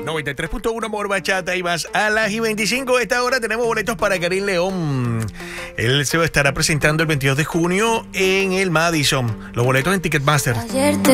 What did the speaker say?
93.1 Amor Bachata y más. A las y 25 de esta hora tenemos boletos para Karim León. Él se estará presentando el 22 de junio en el Madison. Los boletos en Ticketmaster.